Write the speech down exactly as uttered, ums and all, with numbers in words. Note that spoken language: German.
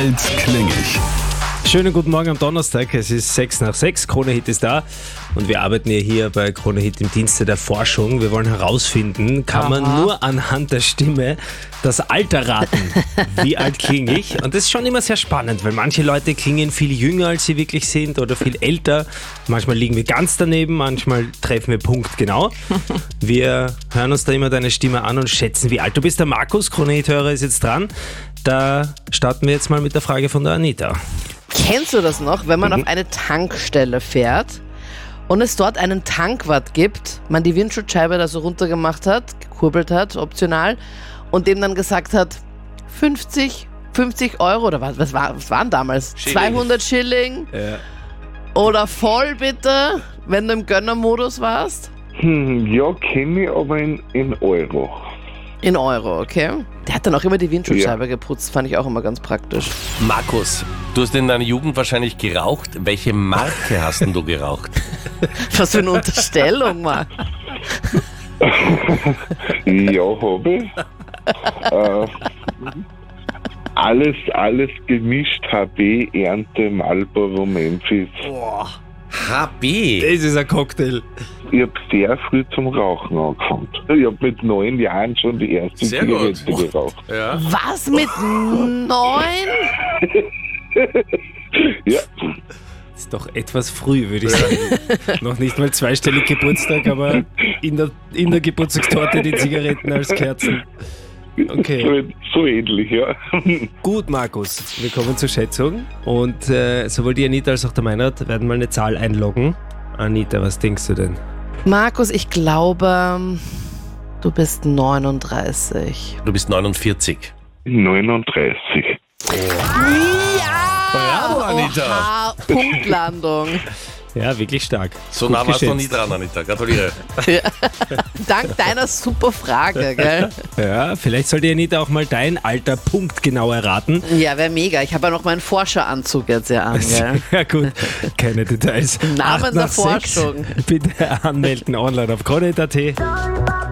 Alt klingig. Schönen guten Morgen am Donnerstag, es ist sechs nach sechs, Krone-Hit ist da und wir arbeiten ja hier bei Krone-Hit im Dienste der Forschung. Wir wollen herausfinden, kann man Aha. nur anhand der Stimme das Alter raten, wie alt klinge ich? Und das ist schon immer sehr spannend, weil manche Leute klingen viel jünger, als sie wirklich sind oder viel älter. Manchmal liegen wir ganz daneben, manchmal treffen wir punktgenau. Wir hören uns da immer deine Stimme an und schätzen, wie alt du bist. Der Markus, Krone-Hit-Hörer, ist jetzt dran. Da starten wir jetzt mal mit der Frage von der Anita. Kennst du das noch, wenn man Mhm. auf eine Tankstelle fährt und es dort einen Tankwart gibt, man die Windschutzscheibe da so runtergemacht hat, gekurbelt hat, optional, und dem dann gesagt hat, fünfzig, fünfzig Euro oder was, was, war, was waren damals? Schilling. zweihundert Schilling Ja. oder voll bitte, wenn du im Gönnermodus warst? Hm, ja, kenne ich, aber in, in Euro. In Euro, okay. Der hat dann auch immer die Windschutzscheibe geputzt, fand ich auch immer ganz praktisch. Markus, du hast in deiner Jugend wahrscheinlich geraucht. Welche Marke hast denn du geraucht? Was für eine Unterstellung, Mann. Ja, habe ich. äh, alles, alles gemischt, H B, Ernte, Marlboro, Memphis. H B. Das ist ein Cocktail. Ich habe sehr früh zum Rauchen angefangen. Ich habe mit neun Jahren schon die erste Sehr gut. Zigarette geraucht. Ja. Was, mit neun? Ja, Das ist doch etwas früh, würde ich sagen. Noch nicht mal zweistellig Geburtstag, aber in der, in der Geburtstagstorte die Zigaretten als Kerzen. Okay. so, so ähnlich, ja. Gut, Markus, wir kommen zur Schätzung. Und äh, sowohl die Anita als auch der Meinrad werden mal eine Zahl einloggen. Anita, was denkst du denn? Markus, ich glaube, du bist neununddreißig. Du bist neunundvierzig. neununddreißig. Bravo, Anita. Oha, Punktlandung. Ja, wirklich stark. So Gut nah warst du noch nie geschätzt. dran, Anita. Gratuliere. Dank deiner super Frage, gell? Ja, vielleicht soll die Anita auch mal dein Alter punktgenau erraten. Ja, wäre mega. Ich habe ja noch meinen Forscheranzug jetzt ja an, gell? Ja gut, keine Details. Namen Acht der nach sechs. Forschung. Bitte anmelden online auf krone punkt at.